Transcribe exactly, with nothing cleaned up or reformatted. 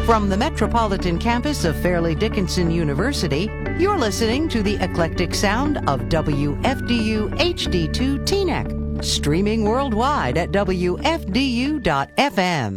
From the metropolitan campus of Fairleigh Dickinson University, you're listening to the eclectic sound of W F D U H D two Teaneck, streaming worldwide at W F D U dot F M.